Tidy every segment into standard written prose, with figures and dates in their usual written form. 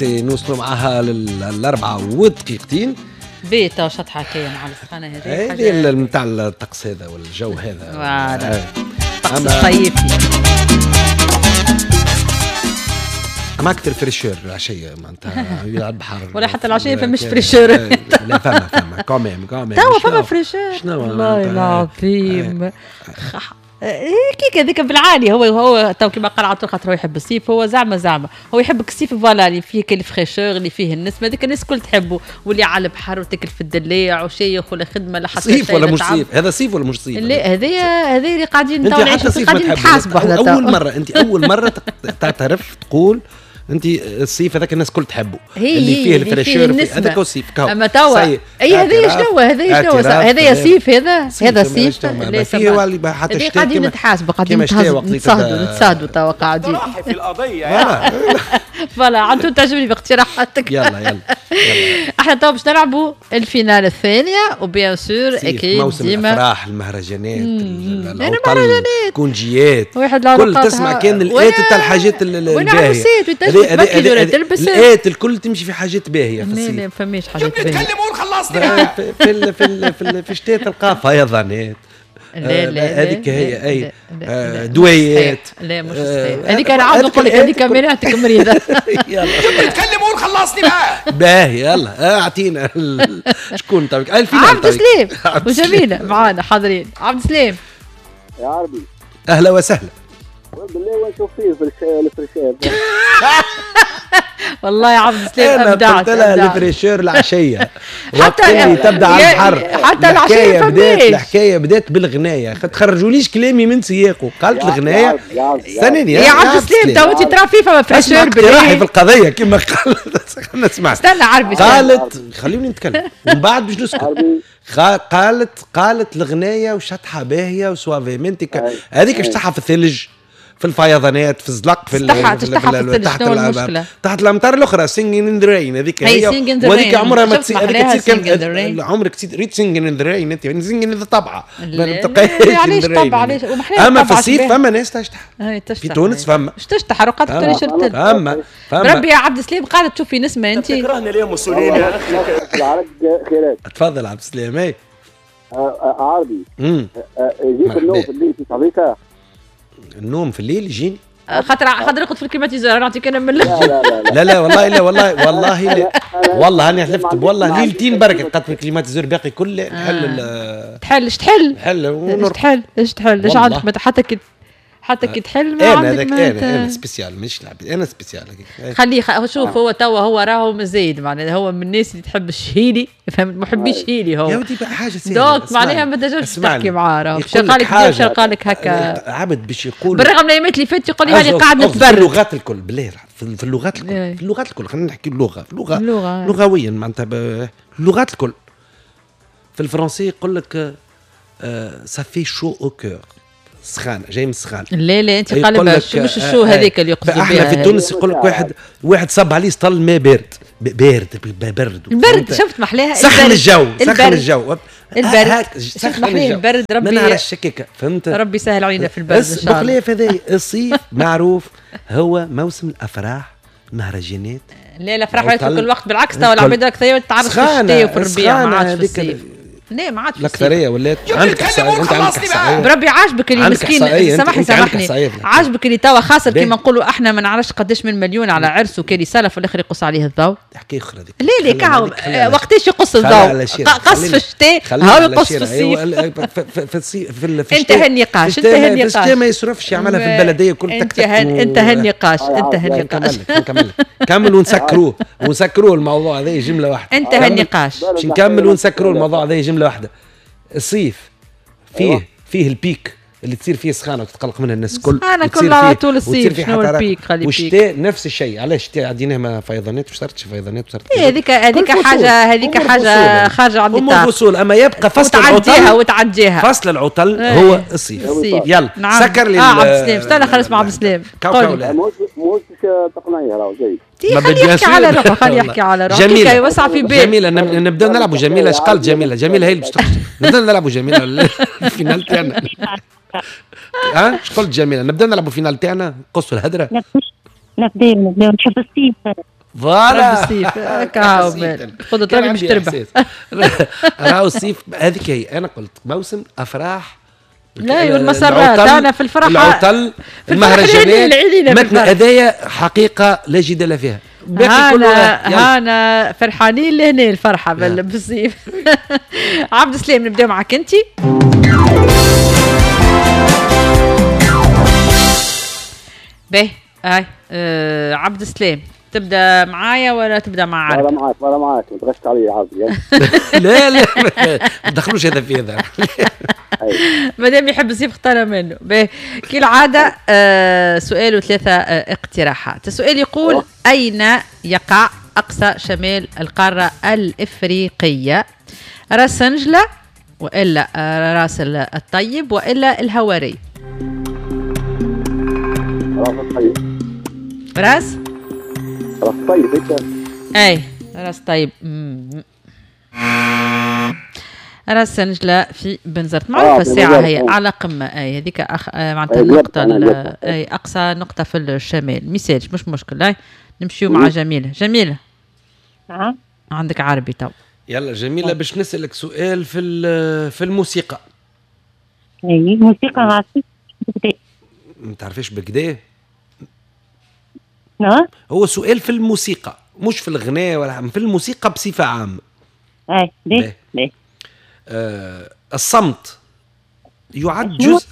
نوصلوا معها للأربعة ودقيقتين. بيتا وشطحة كاين على السخانة هذه. هذه نتاع الطقس هذا والجو هذا. الطقس الصيفي. ما أكثر فريشور العشية معناتها يلعب بحر. ولا حتى العشية فمش فريشور. لا فما كوميم. توا فما فريشور. والله العظيم. كيك هذيك بالعالي هو تو كيما قال عطول خاطر هو يحب الصيف. هو زعما هو يحبك الصيف فوالا اللي فيه كل فريشور اللي فيه النسمه هذيك الناس الكل تحبه واللي على البحر وتاكل في الدليع وشيخ ولا خدمه لا حتى صيف ولا مش صيف. هذا صيف ولا مش صيف. لا هذه اللي قاعدين تو نعيشوا قاعدين نتحاسبوا احنا اول مره تعترف تقول انت الصيف هذاك الناس كل تحبه اللي فيه الفريشور هذاك هو الصيف اما توا اي هذه شنو هذا صيف هذا صيف لا فيه اللي حتى الشتاء قاعدين نتحاسبوا قاعدين نتصادوا توا قاعدين في القضيه فوالا عنتو تعجبني باقتراحاتك. يلا احنا تو باش نلعبوا الفينال الثانيه وبيان سور اكيد موسم الافراح المهرجانات المهرجانات كونجيات كل تسمع كان الات تاع الحاجات الباهيه الات الكل تمشي في حاجات باهيه في الصيف. لا فماش حاجات باهيه نتكلموا خلصني في الشتاء تلقى فيضانات. لا هذيك هي اي دويات. لا مش صحيح هذيك انا عاود نقول لك هذيك مناعتك مريضه. يلا نتكلموا خلصني بقى باهي يلا اعطينا شكون طيب عبد السليم وجميله معانا حاضرين. عبد السليم يا عربي اهلا وسهلا. بالله وين فيه في الفريشير والله يا عبد السليم ابدعت الفريشير العشيه حتى تبدا على البحر. حتى العشيه الحكايه بدات بالغنايه تخرجوليش كلامي من سياقه. قالت الغنايه استناني يا عبد السليم تو انت ترى فيفا فريشير راحي في القضيه كما قالت. خلينا نسمع. استنى عربي قالت خليوني نتكلم ومن بعد باش نسكت. قالت الغنايه وشطحه باهيه وسوافيمنتي هذيك باش تحف في الثلج في الفيضانات في الزلق في تحت الامطار الاخرى سينجين ان ذا رين هذيك هي وهذيك عمرها ما تصير هذيك تصير عمرك ريت سينجين ان ذا رين انت سينجين ان ذا طبعه علاش طبعه علاش اما في الصيف فما ناس تشطح في تونس فما تشطح رقات تولي شرطت فما ربي يا عبد السليم قالت تشوفي نسمه انت تكرهني ليه موسوليني يا خيرات. تفضل عبد السليم. اي عربي يجيك النوم في الليل في صبيكه النوم في الليل يجيني خاطر نرقد في الكليماتيزور نعطيك انا من لا والله هاني حلفت والله ليلتين برك نقعد في الكليماتيزور باقي كل تحل ايش عندك حتى كي تحل ما عندك انا سبيسيال مش لعب انا سبيسيال خليه شوف هو توا هو راهو مزيد معناها هو من الناس اللي تحب الشهيلي فهمت محبي الشهيلي هو يا ودي بقى حاجه سهله دوك معناها ما تنجمش تحكي معاه راهو شقالك هكا عبد باش يقول بالرغم من الايامات اللي فاتت يقول لي هاني قاعد نتبرد في اللغات الكل بالله في اللغات الكل خلينا نحكي اللغه لغويا معناتها اللغات الكل في الفرنسي يقول لك سافي شو او كور سخانه جاي من السخانه. لا انت قالبها مش الشو هذيك اللي يقصد بها. احنا في تونس يقول لك واحد صب عليه سطل ماء بارد البرد شفت محلاها سخن الجو البرد شفت محلاها البرد ربي من على الشكيكه فهمت ربي يسهل علينا في البرد ان شاء الله. بقليف هذا الصيف معروف هو موسم الافراح المهرجانات. لا الافراح في كل وقت بالعكس توا العباد اكثر تعرف في الشتاء وفي الربيع ما عادش في الصيف. لا ما عادش الاكثريه ولات عندك احصائيه انت عندك احصائيه بربي عاجبك اللي مسكين سامحني عاجبك اللي توا خاصه كيما نقولوا احنا ما نعرفش قداش من مليون على عرس وكالي سلف والاخر يقص عليه الضوء حكايه اخرى هذيك. لا كاو وقتاش يقص الضوء قص في الشتاء هاو يقص في الصيف في الصيف انتهى النقاش في الشتاء ما يصرفش يعملها في البلديه كل انتهى النقاش كمل ونسكروه الموضوع هذا جمله واحده انتهى النقاش باش نكمل ونسكروه الموضوع هذا جمله واحده. الصيف فيه البيك اللي تصير فيه سخانه وتتقلق منها الناس الكل. انا كلها طول الصيف شنو البيك خلي والشتاء نفس الشيء. علاش الشتاء عديناه ما فيضانات وش صارتش فيضانات وصارت هذيك حاجه خارجه عن النطاق فصول. اما يبقى فصل العطل وتعديها فصل العطل هو الصيف. يلا سكر لي عبد السلام استنى خلينا نسمع عبد السلام. موش تقنيه راهو جيد خليه يحكي على روحه جميله يوسع في بيت. جميله نبدا نلعبوا جميله. اش قالت جميله هي اللي باش نبدا نلعبوا جميله الفينال تاعنا. اش قلت جميله نبدا نلعبوا الفينال تاعنا قصوا الهدره. نبدا نحب الصيف فوالا رب السيف كاو قدرة ربي مش تربح. راهو الصيف هذيك هي انا قلت موسم افراح. لا والمسرات انا في الفرح العطل المهرجانات متن هذايا حقيقه لا جدال فيها. هانا فرحانين لهنا الفرحه بالصيف. عبد السلام نبداو معك انت. باهي عبد السلام تبدا معايا ولا تبدا مع عربي؟ ولا معاك ما تغشت علي يا عبد. لا ما تدخلوش هذا في هذا. ما دام يحب الصيف اختار منه. باهي كالعاده سؤال وثلاثه اقتراحات. السؤال يقول اين يقع اقصى شمال القاره الافريقيه؟ راس سنجله والا راس الطيب والا الهواري؟ راس الطيب. راس طيب اي راس طيب. راس سنجلة في بنزرت معروفة الساعة هي أعلى قمة. أي هذيك معناتها النقطة أي أقصى نقطة في الشمال. مثال مش مشكلة. نمشيو مع جميلة. جميلة عندك عربي تو. يلا جميلة باش نسألك سؤال في الموسيقى. أي موسيقى عاصي ما تعرفيش بكده؟ نعم هو سؤال في الموسيقى مش في الغناء ولا في الموسيقى بصفة عامة. أي ليه؟ الصمت يعد جزء.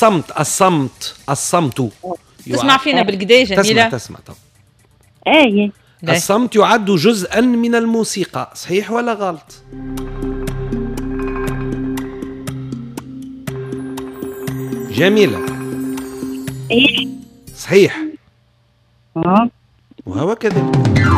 الصمت تسمع فينا بالكدا جميلة؟ تسمع طبعا. اي الصمت يعد جزءا من الموسيقى، صحيح ولا غلط؟ جميلة. ايه صحيح. وهو كذلك.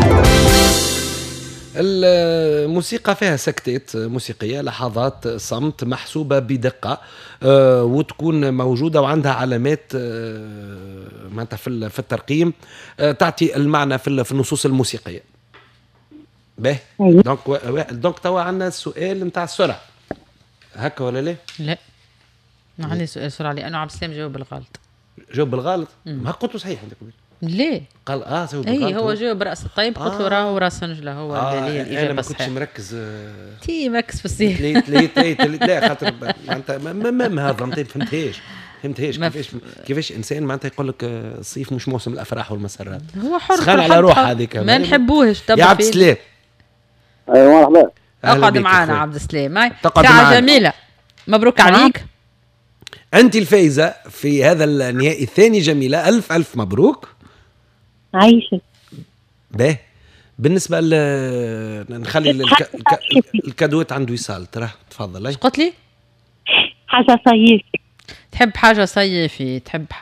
الموسيقى فيها سكتات موسيقية، لحظات صمت محسوبة بدقة وتكون موجودة وعندها علامات معناتها في الترقيم تعطي المعنى في النصوص الموسيقية. باهي دونك توا عندنا السؤال نتاع السرعة هكا ولا لا؟ لا ما عندي سؤال سرعة لأنه عبد السلام جاوب بالغلط. جاوب بالغلط؟ ما قلت صحيح عندك. ليه؟ قال جاوب بالغلط. اي هو جاوب راس الطيب قلت له راهو راس نجله هو اللي الإجابة انا ما كنتش مركز. تي مركز في الصيف. لا خاطر معناتها ما هذا ما فهمتهاش كيفاش انسان معناتها يقول لك الصيف مش موسم الافراح والمسرات. هو حر سخان على روح هذيك ما نحبوهش. يا عبد السلام ايوه مرحبا. اقعد معانا عبد السلام. ساعة جميلة مبروك عليك. أنت الفائزة في هذا النهائي الثاني. جميلة ألف مبروك. عايشة. باهي بالنسبة نخلي الكادوات عند وصال. ترى تفضل. ايش قلت لي؟ حاجة صيفي. تحب حاجة صيفي.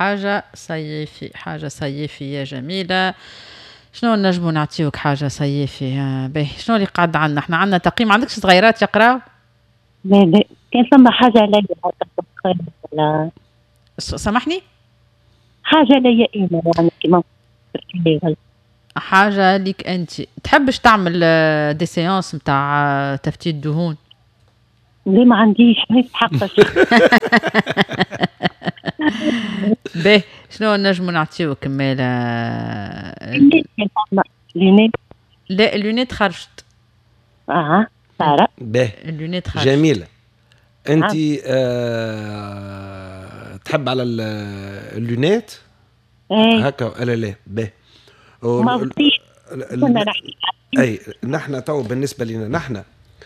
حاجة صيفي يا جميلة. شنو نجمو نعطيوك حاجة صيفي؟ باهي شنو اللي قاعد عندنا؟ احنا عندنا تقييم. عندكش صغيرات يقراو؟ لا كان ثم حاجة ليا ولا سامحني؟ حاجة ليا إيمة يعني كما حاجة ليك أنت. تحبش تعمل دي سيانس متاع تفتيت دهون؟ ليه ما عنديش ما يتحقش. باهي شنو نجمو نعطيوك كمال؟ لا اللونيت خرجت. سارة. باهي اللونيت خرجت. جميلة. أنت تحب على اللونيت هكا ولا لا؟ باهي اي نحن تو بالنسبه لنا نحن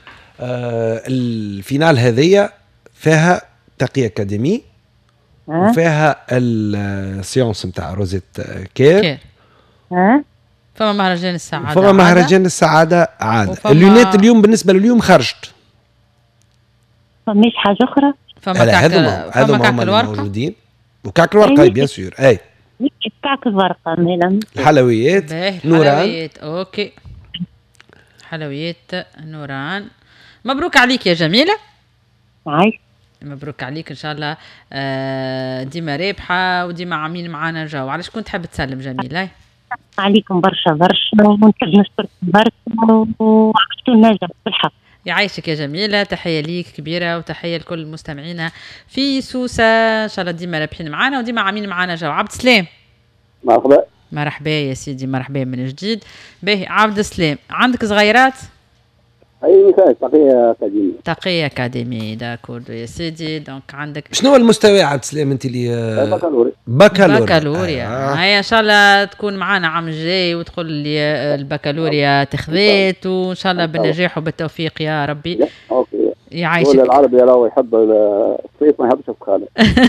الفينال هذية فيها تقي اكاديمي وفيها السيونس نتاع روزيت كير. فما مهرجان السعاده. فما مهرجان السعاده عاد. اللونات اليوم بالنسبه لليوم خرجت. فماش حاجه اخرى. هذوما موجودين. وكعك الورقه بيان سور. اي كعك الورقه مهلا. الحلويات نوران. حلويات اوكي. حلويات نوران. مبروك عليك يا جميله. عايش. مبروك عليك ان شاء الله ديما رابحه وديما عاملين معانا جو. علاش كنت تحب تسلم جميله؟ عليكم برشا ونحب نشكركم برشا وعطوا النجم بالحق. يعيشك يا جميلة. تحية ليك كبيرة وتحية لكل المستمعين في سوسة. إن شاء الله ديما رابحين معانا وديما عاملين معانا جو. عبد السلام مرحبا. مرحبا يا سيدي، مرحبا من جديد. باهي عبد السلام، عندك صغيرات؟ اي مثال تقية أكاديمية. تقية أكاديمية، داكورد يا سيدي. دونك عندك شنو المستوى عبد السلام انت اللي بكالوريا؟ هيا ان شاء الله تكون معنا عام الجاي وتقول لي البكالوريا تخذيت، وان شاء الله بالنجاح وبالتوفيق يا ربي. اوكي يعيشك. العربي راهو يحب الصيف ما يحبش السخانة.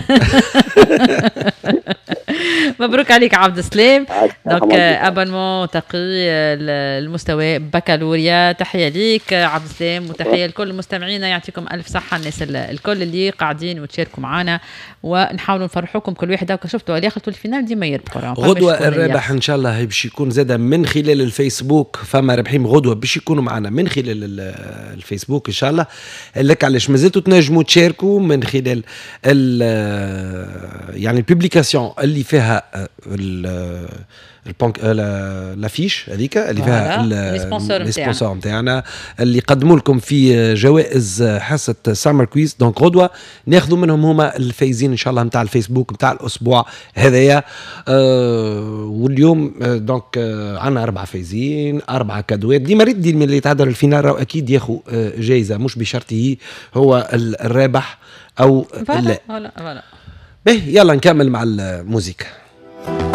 مبروك عليك عبد السلام. دونك ابونمون تقي المستوى بكالوريا. تحيه ليك عبد السلام وتحيه لكل المستمعين، يعطيكم الف صحه الناس الكل اللي قاعدين وتشاركوا معنا، ونحاولوا نفرحوكم كل واحد. هاكا شفتوا اللي يخلطوا الفينال ديما يربحوا. غدوه الرابح ان شاء الله باش يكون زاده من خلال الفيسبوك، فما رابحين غدوه باش يكونوا معنا من خلال الفيسبوك ان شاء الله. لك علاش مازلتوا تنجموا تشاركوا من خلال يعني البوبليكاسيون اللي فيها لافيش هذيك اللي فيها السبونسور نتاعنا اللي قدموا لكم في جوائز حصه سامر كويز. دونك غدوه ناخذوا منهم هما الفايزين ان شاء الله نتاع الفيسبوك نتاع الاسبوع هذايا. واليوم دونك عندنا 4 فايزين، 4 كادوات. ديما ريت اللي يتعدى الفينال راهو اكيد ياخذ جائزه، مش بشرط هو الرابح او لا. فوالا. باهي يلا نكمل مع الموسيقى.